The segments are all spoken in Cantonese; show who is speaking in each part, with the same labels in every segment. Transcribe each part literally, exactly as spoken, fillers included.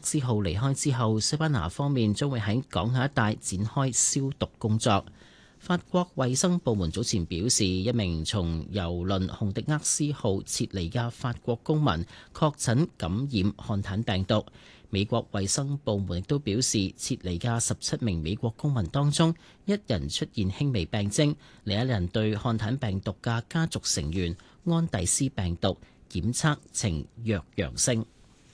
Speaker 1: 斯號離開之後，西班牙方面將會喺港口一帶展開消毒工作。法國衛生部門早前表示，一名從郵輪洪迪厄斯號撤離嘅法國公民確診感染漢坦病毒。美國衛生部門亦都表示，撤離嘅十七名美國公民當中，一人出現輕微病徵，另一人對漢坦病毒嘅家族成員安第斯病毒檢測呈弱陽性。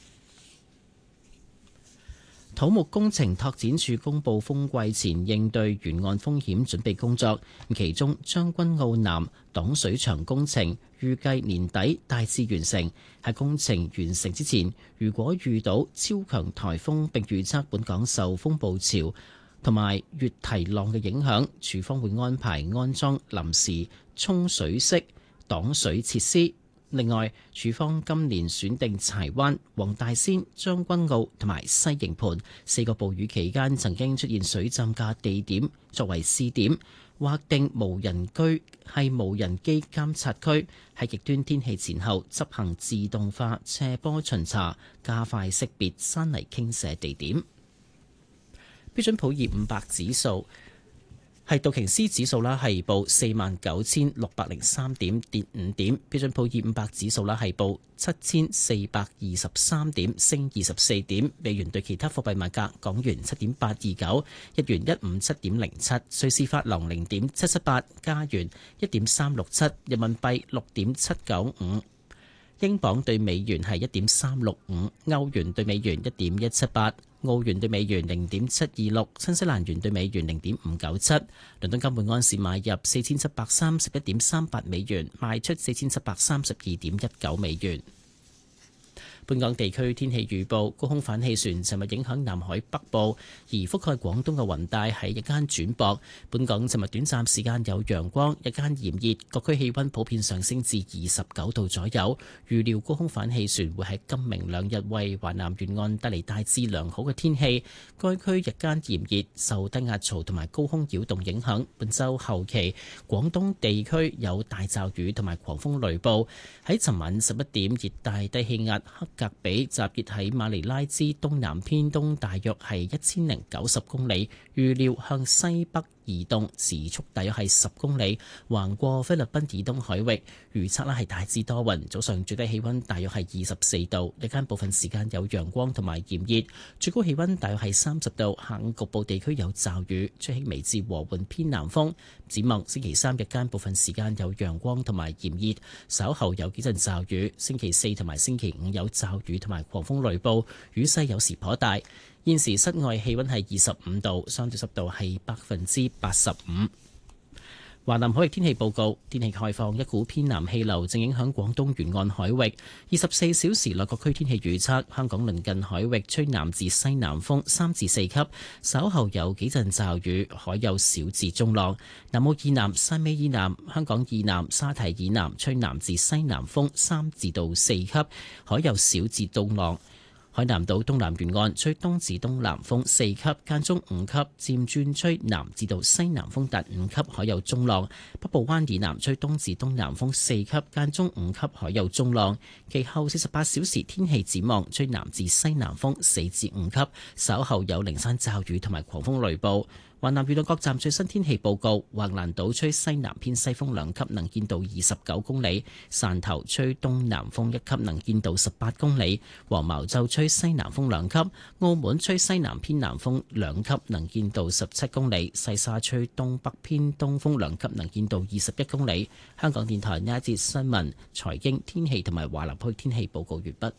Speaker 1: 土木工程拓展署公布風季前應對沿岸風險準備工作，其中將軍澳南擋水牆工程預計年底大致完成。喺工程完成之前，如果遇到超強颱風並預測本港受風暴潮同埋越堤浪嘅影響，署方會安排安裝臨時沖水式擋水設施。另外，署方今年選定柴灣、黃大仙、將軍澳同埋西營盤四個暴雨期間曾經出現水浸嘅地點作為試點，劃定無人居係無人機監察區，喺極端天氣前後執行自動化斜坡巡查，加快識別山泥傾瀉地點。標準普爾五百指數係道瓊斯指數啦，係報四萬九千六百零三點，跌五點。標準普爾五百指數啦，係報七千四百二十三點，升二十四點。美元對其他貨幣賣價：港元七點八二九，日元一五七點零七，瑞士法郎零點七七八，加元一點三六七，人民幣六點七九五，英鎊對美元係一點三六五，歐元對美元一點一七八。澳元對美元零點七二六，新西蘭元對美元零點五九七。倫敦金每安士買入四千七百三十一點三八美元，賣出四千七百三十二點一九美元。本港地區天氣預報：高空反氣旋尋日影響南海北部，而覆蓋廣東嘅雲帶喺日間轉薄。本港尋日短暫時間有陽光，日間炎熱，各區氣溫普遍上升至二十九度左右。預料高空反氣旋會喺今明兩日為華南沿岸帶嚟大致良好嘅天氣。該區日間炎熱，受低壓槽同埋高空擾動影響，本週後期廣東地區有大驟雨同埋狂風雷暴。喺尋晚十一點，熱帶低氣壓克格比集結喺馬尼拉之東南偏東，大約係一千零九十公里，預料向西北移動，時速大約係十公里，橫過菲律賓以東海域。預測呢係大致多雲，早上最低氣溫大約係二十四度，日間部分時間有陽光同埋炎熱，最高氣溫大約係三十度。下午局部地區有驟雨，吹輕微至和緩偏南風。展望星期三日間部分時間有陽光同埋炎熱，稍後有幾陣驟雨。星期四同埋星期五有驟雨同埋狂風雷暴，雨勢有時頗大。現時室外氣溫係二十五度，相對濕度係百分之八十五。華南海域天氣報告：天氣概況，一股偏南氣流正影響廣東沿岸海域。二十四小時內各區天氣預測：香港鄰近海域吹南至西南風三至四級，稍後有幾陣驟雨，海有小至中浪。南澳以南、汕尾以南、香港以南、沙堤以南吹南至西南風三至到四級，海有小至中浪。海南島東南沿岸吹東至東南風四級，間中五級，漸轉吹南至到西南風達五級，海有中浪。北部灣以南吹東至東南風四級，間中五級，海有中浪。其後四十八小時天氣展望，吹南至西南風四至五級，稍後有零散驟雨同埋狂風雷暴。華南沿岸各站最新天氣報告：橫瀾島吹西南偏西風兩級，能見度二十九公里；汕頭吹東南風一級，能見度十八公里；黃茅洲吹西南風兩級；澳門吹西南偏南風兩級，能見度十七公里；西沙吹東北偏東風兩級，能見度二十一公里。香港電台呢一節新聞、財經、天氣同埋華南區天氣報告完畢。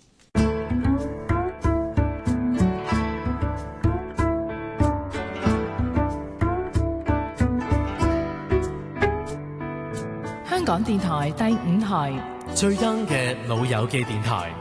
Speaker 2: 香港電台第五台
Speaker 3: 最 young 嘅老友記電台，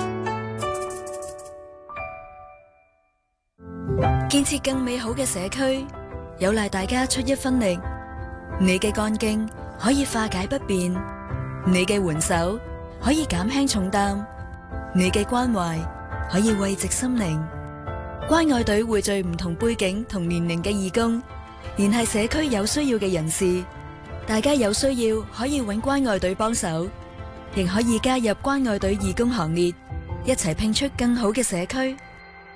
Speaker 4: 建設更美好嘅社區，有賴大家出一分力。你嘅幹勁可以化解不便，你嘅援手可以減輕重擔，你嘅關懷可以慰藉心靈。關愛隊匯聚唔同背景同年齡嘅義工，聯繫社區有需要嘅人士。大家有需要可以揾關愛隊幫手，亦可以加入關愛隊義工行列，一齊拼出更好嘅社區。